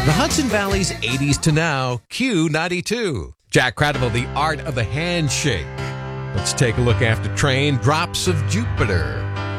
The Hudson Valley's 80s to now, Q92. Jack Cradable, The Art of the Handshake. Let's take a look after Train, Drops of Jupiter.